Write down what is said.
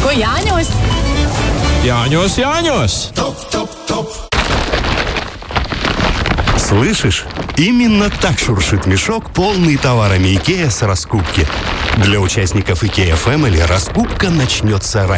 Ko Jāņos? Jāņos. Слышишь? Именно так шуршит мешок, полный товарами Икеа с раскупки. Для участников Икеа Family раскупка начнется раньше.